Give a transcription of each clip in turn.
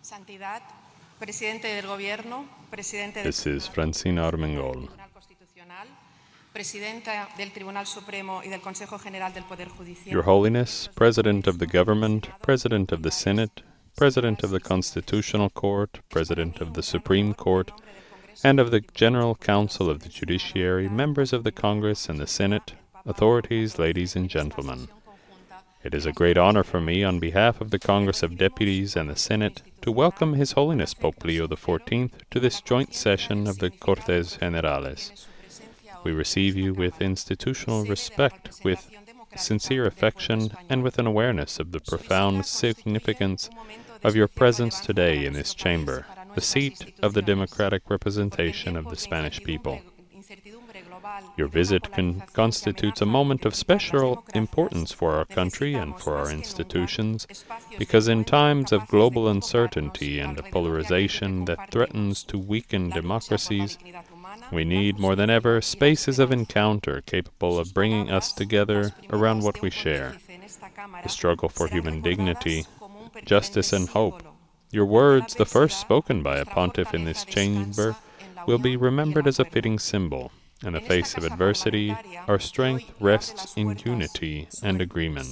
Santidad, Presidente del Gobierno, Presidente This is Francina Armengol, Tribunal Constitucional, Presidenta del Tribunal Supremo y del Consejo General del Poder Judicial. Your Holiness, President of the Government, President of the Senate, President of the Constitutional Court, President of the Supreme Court, and of the General Council of the Judiciary, members of the Congress and the Senate, authorities, ladies and gentlemen. It is a great honor for me, on behalf of the Congress of Deputies and the Senate, to welcome His Holiness Pope Leo XIV to this joint session of the Cortes Generales. We receive you with institutional respect, with sincere affection, and with an awareness of the profound significance of your presence today in this chamber, the seat of the democratic representation of the Spanish people. Your visit constitutes a moment of special importance for our country and for our institutions, because in times of global uncertainty and polarization that threatens to weaken democracies, we need more than ever spaces of encounter capable of bringing us together around what we share: the struggle for human dignity, justice and hope. Your words, the first spoken by a pontiff in this chamber, will be remembered as a fitting symbol. In the face of adversity, our strength rests in unity and agreement.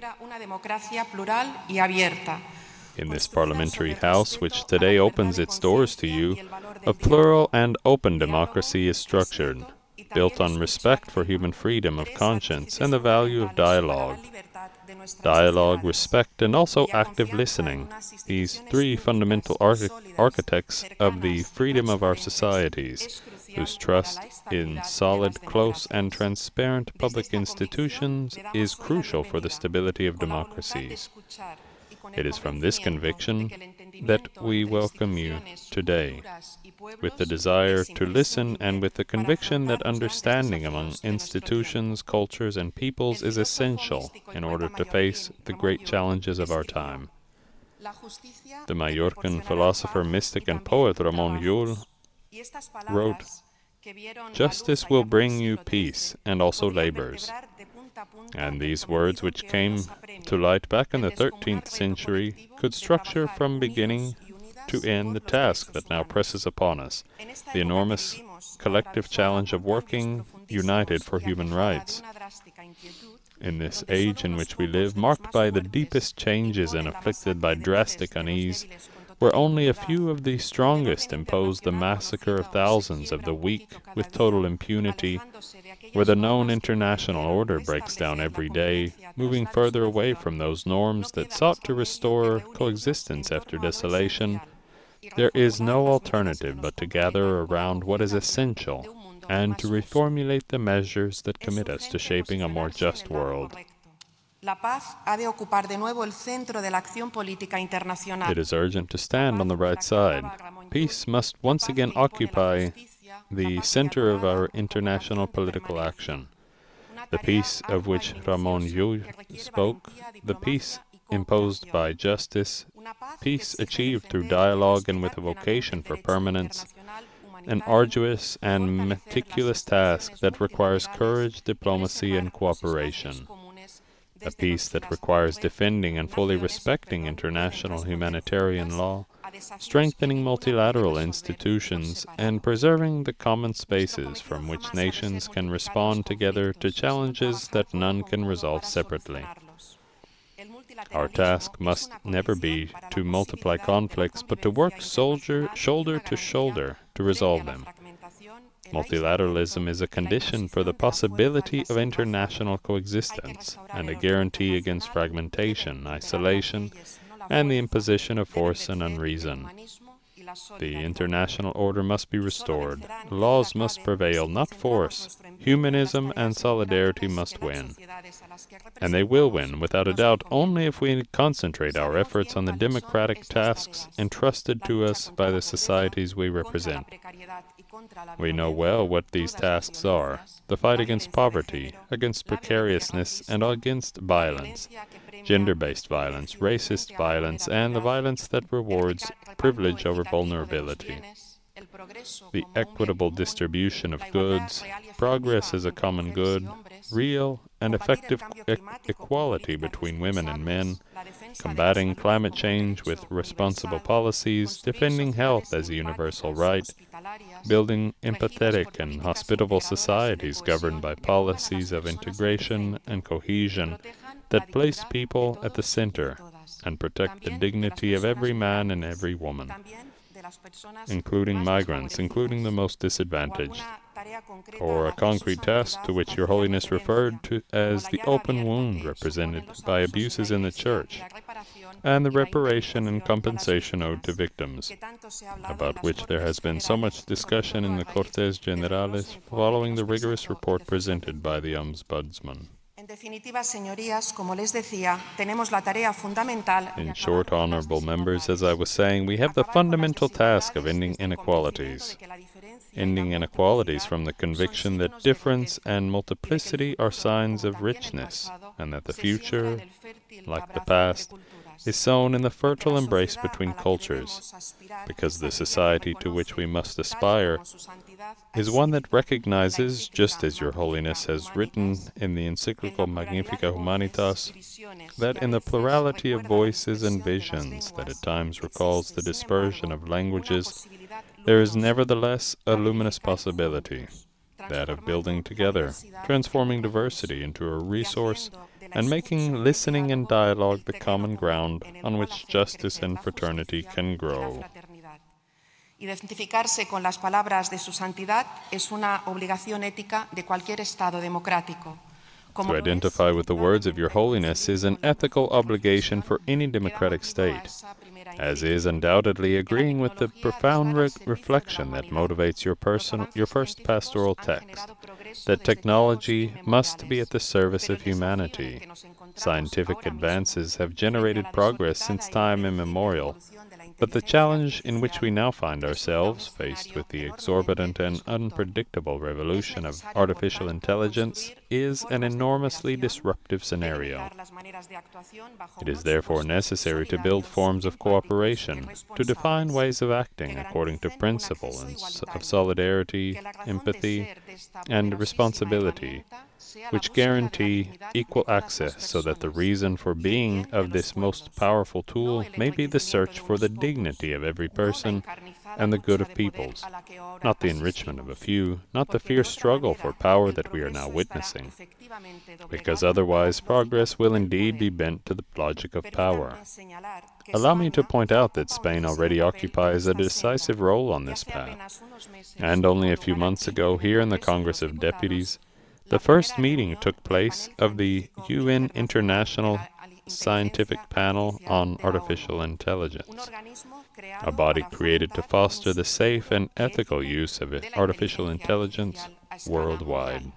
In this parliamentary house, which today opens its doors to you, a plural and open democracy is structured, built on respect for human freedom of conscience and the value of dialogue. Dialogue, respect, and also active listening, these three fundamental architects of the freedom of our societies, whose trust in solid, close, and transparent public institutions is crucial for the stability of democracies. It is from this conviction that we welcome you today, with the desire to listen and with the conviction that understanding among institutions, cultures, and peoples is essential in order to face the great challenges of our time. The Mallorcan philosopher, mystic, and poet Ramon Llull wrote, "Justice will bring you peace and also labors." And these words, which came to light back in the 13th century, could structure from beginning to end the task that now presses upon us, the enormous collective challenge of working united for human rights. In this age in which we live, marked by the deepest changes and afflicted by drastic unease, where only a few of the strongest impose the massacre of thousands of the weak with total impunity, where the known international order breaks down every day, moving further away from those norms that sought to restore coexistence after desolation, there is no alternative but to gather around what is essential and to reformulate the measures that commit us to shaping a more just world. It is urgent to stand on the right side. Peace must once again occupy the center of our international political action. The peace of which Ramon Llull spoke, the peace imposed by justice, peace achieved through dialogue and with a vocation for permanence, an arduous and meticulous task that requires courage, diplomacy, and cooperation. A peace that requires defending and fully respecting international humanitarian law, strengthening multilateral institutions, and preserving the common spaces from which nations can respond together to challenges that none can resolve separately. Our task must never be to multiply conflicts, but to work shoulder to shoulder to resolve them. Multilateralism is a condition for the possibility of international coexistence and a guarantee against fragmentation, isolation, and the imposition of force and unreason. The international order must be restored. Laws must prevail, not force. Humanism and solidarity must win. And they will win, without a doubt, only if we concentrate our efforts on the democratic tasks entrusted to us by the societies we represent. We know well what these tasks are: the fight against poverty, against precariousness, and against violence, gender-based violence, racist violence, and the violence that rewards privilege over vulnerability. the equitable distribution of goods, progress as a common good, real and effective equality between women and men, combating climate change with responsible policies, defending health as a universal right, building empathetic and hospitable societies governed by policies of integration and cohesion that place people at the center and protect the dignity of every man and every woman, including migrants, including the most disadvantaged, or a concrete task to which Your Holiness referred to as the open wound represented by abuses in the Church, and the reparation and compensation owed to victims, about which there has been so much discussion in the Cortes Generales following the rigorous report presented by the Ombudsman. In short, honorable members, as I was saying, we have the fundamental task of ending inequalities. Ending inequalities from the conviction that difference and multiplicity are signs of richness, and that the future, like the past, is sown in the fertile embrace between cultures, because the society to which we must aspire is one that recognizes, just as Your Holiness has written in the encyclical Magnificat Humanitas, that in the plurality of voices and visions that at times recalls the dispersion of languages, there is nevertheless a luminous possibility, that of building together, transforming diversity into a resource, and making listening and dialogue the common ground on which justice and fraternity can grow. Identificarse con las palabras de su santidad es una obligación ética de cualquier Estado democrático. To identify with the words of Your Holiness is an ethical obligation for any democratic state, as is undoubtedly agreeing with the profound reflection that motivates your first pastoral text, that technology must be at the service of humanity. Scientific advances have generated progress since time immemorial, but the challenge in which we now find ourselves, faced with the exorbitant and unpredictable revolution of artificial intelligence, is an enormously disruptive scenario. It is therefore necessary to build forms of cooperation, to define ways of acting according to principles of solidarity, empathy, and responsibility, which guarantee equal access so that the reason for being of this most powerful tool may be the search for the dignity of every person and the good of peoples, not the enrichment of a few, not the fierce struggle for power that we are now witnessing, because otherwise progress will indeed be bent to the logic of power. Allow me to point out that Spain already occupies a decisive role on this path, and only a few months ago, here in the Congress of Deputies, the first meeting took place of the UN International Scientific Panel on Artificial Intelligence, a body created to foster the safe and ethical use of artificial intelligence worldwide.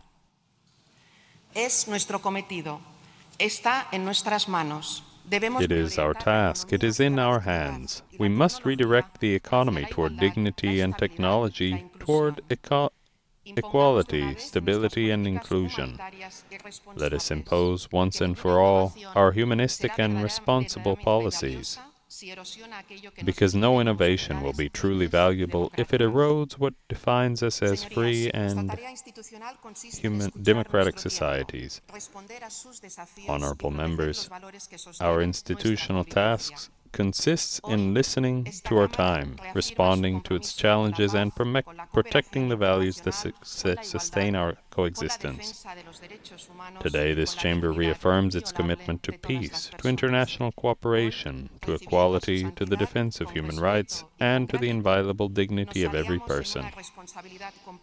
Es nuestro cometido. Está en nuestras manos. It is our task. It is in our hands. We must redirect the economy toward dignity and technology, toward equality, stability, and inclusion. Let us impose once and for all our humanistic and responsible policies, because no innovation will be truly valuable if it erodes what defines us as free and democratic societies. Honorable members, our institutional tasks consists in listening to our time, responding to its challenges, and protecting the values that sustain our coexistence. Today, this chamber reaffirms its commitment to peace, to international cooperation, to equality, to the defense of human rights, and to the inviolable dignity of every person.